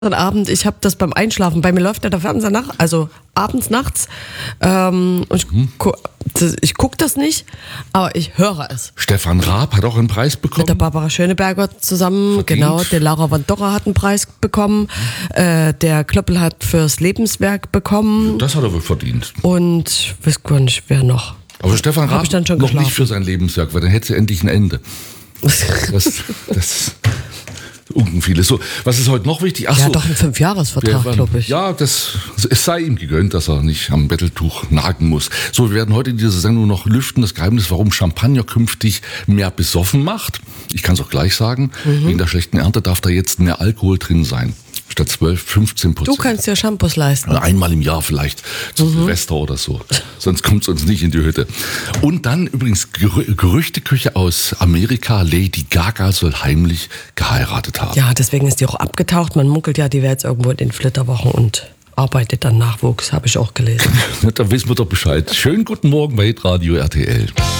Abend, ich habe das beim Einschlafen, bei mir läuft ja der Fernseher also abends, nachts, und ich gucke das nicht, aber ich höre es. Stefan Raab hat auch einen Preis bekommen. Mit der Barbara Schöneberger zusammen, Verdient. genau, der Laura van Dorra hat einen Preis bekommen, der Klöppel hat fürs Lebenswerk bekommen Das hat er wohl verdient. und ich weiß gar nicht, wer noch. Aber Stefan Hab Raab ich dann schon noch geschlafen. nicht für sein Lebenswerk, weil dann hätte es ja endlich ein Ende. Das viele. So, was ist heute noch wichtig? Ach Ja, so, doch einen 5-Jahres-Vertrag, glaube ich. Ja, es sei ihm gegönnt, dass er nicht am Betteltuch nagen muss. So, wir werden heute in dieser Sendung noch lüften, das Geheimnis, warum Champagner künftig mehr besoffen macht. Ich kann es auch gleich sagen, wegen der schlechten Ernte darf da jetzt mehr Alkohol drin sein. Statt 12-15%. Du kannst dir Shampoos leisten. Oder einmal im Jahr vielleicht, zu Silvester oder so. Sonst kommt es uns nicht in die Hütte. Und dann übrigens Gerüchteküche aus Amerika. Lady Gaga soll heimlich geheiratet haben. Ja, deswegen ist die auch abgetaucht. Man munkelt ja, die wäre jetzt irgendwo in den Flitterwochen und arbeitet dann Nachwuchs, habe ich auch gelesen. Da wissen wir doch Bescheid. Schönen guten Morgen bei Hitradio RTL.